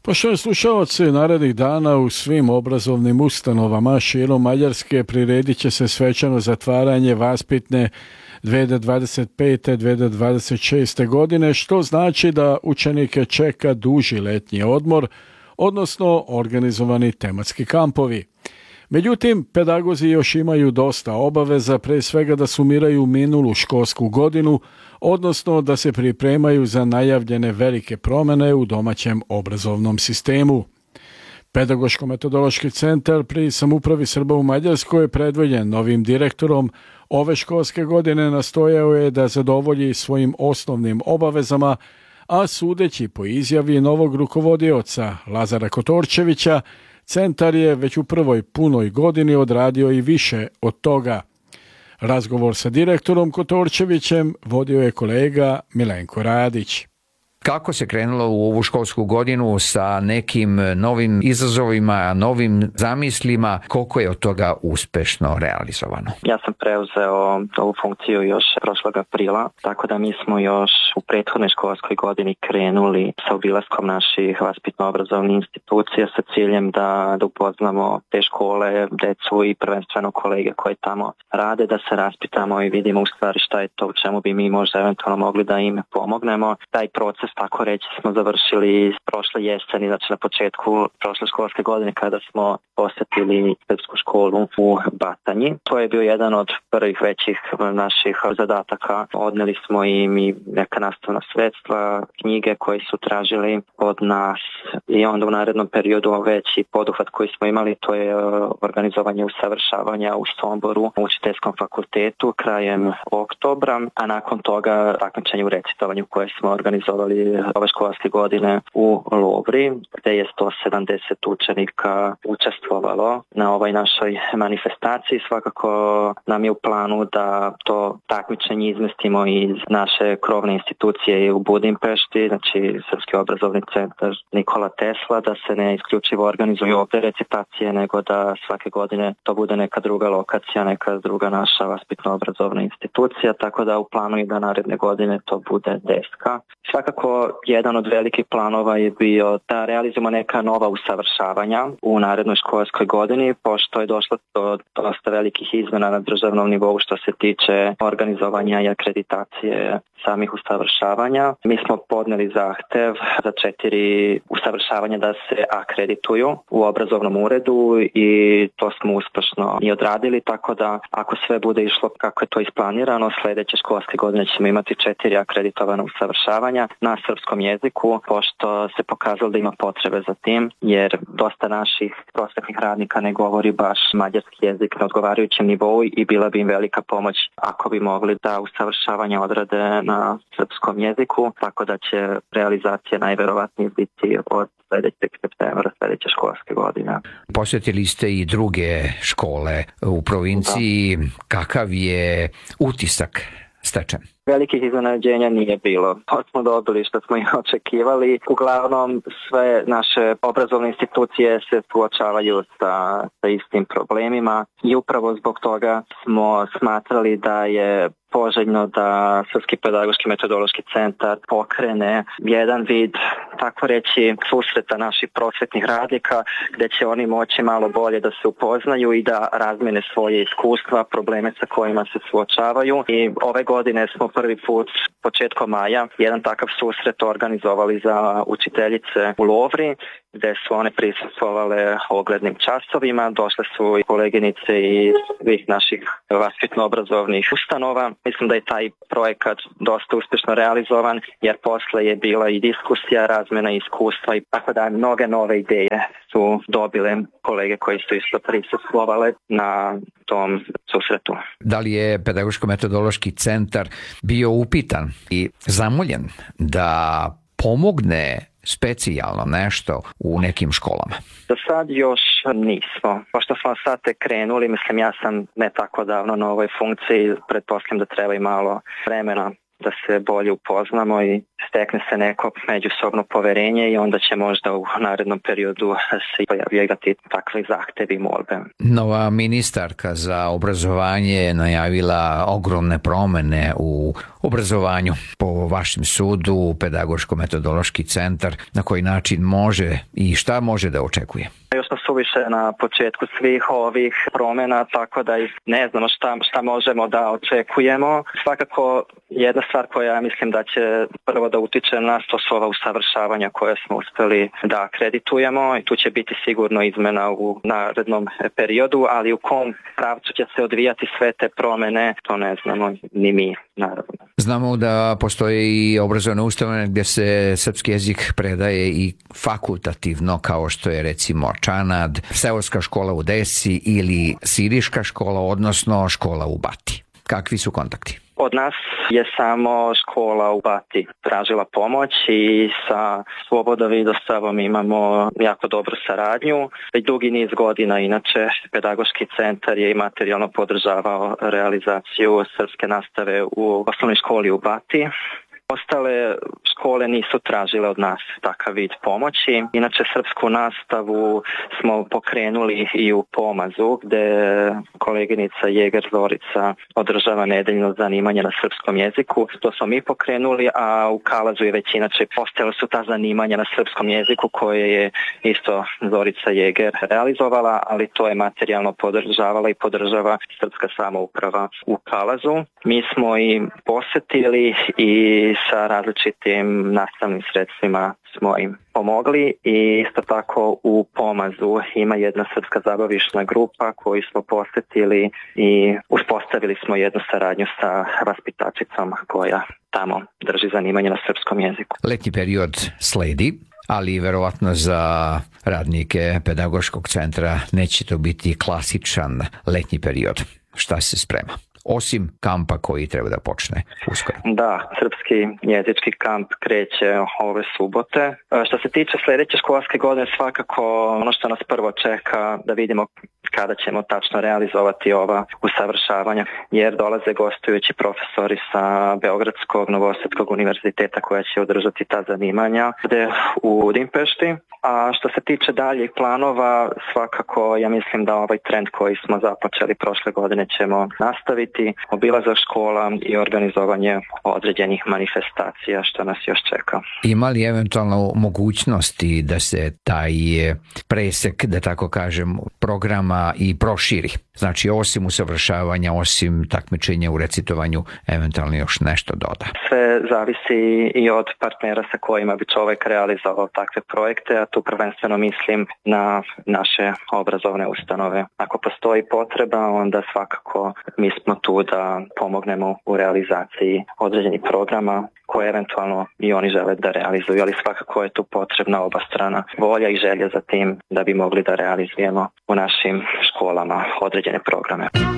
Poštovani slušalci, narednih dana u svim obrazovnim ustanovama širom Mađarske priredit će se svečano zatvaranje vaspitne 2025-2026. godine, što znači da učenike čeka duži letnji odmor, odnosno organizovani tematski kampovi. Međutim, pedagozi još imaju dosta obaveza, pre svega da sumiraju minulu školsku godinu, odnosno da se pripremaju za najavljene velike promjene u domaćem obrazovnom sistemu. Pedagoško-metodološki centar pri Samoupravi Srba u Mađarskoj, predvođen novim direktorom, ove školske godine nastojao je da zadovolji svojim osnovnim obavezama, a sudeći po izjavi novog rukovodioca Lazara Kotorčevića, centar je već u prvoj punoj godini odradio i više od toga. Razgovor sa direktorom Kotorčevićem vodio je kolega Milenko Radić. Kako se krenulo u ovu školsku godinu sa nekim novim izazovima, novim zamislima, koliko je od toga uspešno realizovano? Ja sam preuzeo ovu funkciju još prošlog aprila, tako da mi smo još u prethodnoj školskoj godini krenuli sa obilaskom naših vaspitno-obrazovnih institucija sa ciljem da upoznamo te škole, decu i prvenstveno kolege koji tamo rade, da se raspitamo i vidimo u stvari šta je to u čemu bi mi možda eventualno mogli da im pomognemo. Taj proces, tako reći, smo završili prošle jeseni, znači na početku prošle školske godine kada smo posjetili srpsku školu u Batanji. To je bio jedan od prvih većih naših zadataka. Odneli smo im i neka nastavna sredstva, knjige koje su tražili od nas i onda u narednom periodu veći poduhvat koji smo imali, to je organizovanje usavršavanja u Somboru u Učiteljskom fakultetu krajem oktobra, a nakon toga takmičenje u recitovanju koje smo organizovali ove školske godine u Lovri, gde je 170 učenika učestvovalo na ovoj našoj manifestaciji. Svakako nam je u planu da to takmičenje izmestimo iz naše krovne institucije u Budimpešti, znači Srpski obrazovni centar Nikola Tesla, da se ne isključivo organizuju ovde recitacije, nego da svake godine to bude neka druga lokacija, neka druga naša vaspitno-obrazovna institucija, tako da u planu i da naredne godine to bude deska. Svakako, jedan od velikih planova je bio da realizujemo neka nova usavršavanja u narednoj školskoj godini, pošto je došlo do dosta velikih izmena na državnom nivou što se tiče organizovanja i akreditacije samih usavršavanja. Mi smo podneli zahtev za 4 usavršavanja da se akredituju u obrazovnom uredu i to smo uspešno i odradili, tako da ako sve bude išlo kako je to isplanirano, sledeće školske godine ćemo imati 4 akreditovana usavršavanja na srpskom jeziku, pošto se pokazalo da ima potrebe za tim, jer dosta naših prosvetnih radnika ne govori baš mađarski jezik na odgovarajućem nivou i bila bi im velika pomoć ako bi mogli da usavršavanje odrade na srpskom jeziku, tako da će realizacija najverovatnije biti od sledećeg septembra sledeće školske godine. Posjetili ste i druge škole u provinciji. Da. Kakav je utisak stečen? Velikih iznenađenja nije bilo. To smo dobili što smo i očekivali. Uglavnom sve naše obrazovne institucije se suočavaju sa istim problemima i upravo zbog toga smo smatrali da je poželjno da Srpski pedagoški metodološki centar pokrene jedan vid, tako reći, susreta naših prosvetnih radnika, gde će oni moći malo bolje da se upoznaju i da razmene svoje iskustva, probleme sa kojima se suočavaju. I ove godine smo prvi put početkom maja jedan takav susret organizovali za učiteljice u Lovri, gde su one prisustvovale oglednim časovima. Došle su i koleginice iz svih naših vaspitno-obrazovnih ustanova. Mislim da je taj projekat dosta uspešno realizovan, jer posle je bila i diskusija, razmena iskustva i tako da mnoge nove ideje su dobile kolege koji su isto prisustvovale na tom susretu. Da li je Pedagoško-metodološki centar bio upitan i zamoljen da pomogne specijalno nešto u nekim školama? Do sad još nismo. Pošto smo sad tek krenuli, mislim ja sam ne tako davno na ovoj funkciji, pretpostavljam da treba i malo vremena da se bolje upoznamo i stekne se neko međusobno poverenje i onda će možda u narednom periodu se pojavljivati takve zahtevi i molbe. Nova ministarka za obrazovanje je najavila ogromne promene u obrazovanju. Po vašem sudu, Pedagoško-metodološki centar, na koji način može i šta može da očekuje? Još smo suviše na početku svih ovih promjena, tako da ne znamo šta možemo da očekujemo. Svakako jedna stvar koja mislim da će prvo da utiče na to su ova usavršavanja koje smo uspeli da akreditujemo i tu će biti sigurno izmena u narednom periodu, ali u kom pravcu će se odvijati sve te promjene, to ne znamo ni mi, naravno. Znamo da postoje i obrazovne ustanove gdje se srpski jezik predaje i fakultativno, kao što je recimo Čanad, Seoska škola u Desi ili Siriška škola, odnosno škola u Bati. Kakvi su kontakti? Od nas je samo škola u Bati tražila pomoć i sa Sloboda Vidostavom imamo jako dobru saradnju. Već dugi niz godina inače Pedagoški centar je i materijalno podržavao realizaciju srpske nastave u osnovnoj školi u Bati. Ostale škole nisu tražile od nas takav vid pomoći. Inače, srpsku nastavu smo pokrenuli i u Pomazu, gde koleginica Jeger Zorica održava nedeljno zanimanje na srpskom jeziku. To smo mi pokrenuli, a u Kalazu je već inače postojala su ta zanimanja na srpskom jeziku koje je isto Zorica Jeger realizovala, ali to je materijalno podržavala i podržava srpska samouprava u Kalazu. Mi smo i posetili i sa različitim nastavnim sredstvima smo im pomogli i isto tako u Pomazu ima jedna srpska zabavišna grupa koju smo posetili i uspostavili smo jednu saradnju sa vaspitačicom koja tamo drži zanimanje na srpskom jeziku. Letnji period sledi, ali verovatno za radnike Pedagoškog centra neće to biti klasičan letnji period. Šta se sprema? Osim kampa koji treba da počne uskoro. Da, srpski jezički kamp kreće ove subote. Što se tiče sljedeće školske godine, svakako ono što nas prvo čeka da vidimo kada ćemo tačno realizovati ova usavršavanja, jer dolaze gostujući profesori sa Beogradskog, Novosadskog univerziteta koja će održati ta zanimanja gde u Budimpešti. A što se tiče daljih planova, svakako ja mislim da ovaj trend koji smo započeli prošle godine ćemo nastaviti, obilazak škola i organizovanje određenih manifestacija što nas još čeka. Ima li eventualno mogućnosti da se taj presek, da tako kažem, programa i proširi? Znači, osim usavršavanja, osim takmičenja u recitovanju, eventualno još nešto doda. Sve zavisi i od partnera sa kojima bi čovjek realizovao takve projekte, a tu prvenstveno mislim na naše obrazovne ustanove. Ako postoji potreba, onda svakako mi smo tu da pomognemo u realizaciji određenih programa koje eventualno i oni žele da realizuju, ali svakako je tu potrebna obostrana volja i želja za tim da bi mogli da realizujemo u našim školama određene programe.